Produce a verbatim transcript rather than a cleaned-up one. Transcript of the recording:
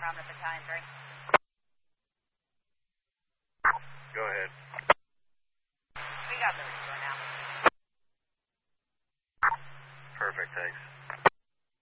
Prominent Battalion, three. Go ahead. We got Louis going now. Perfect, thanks.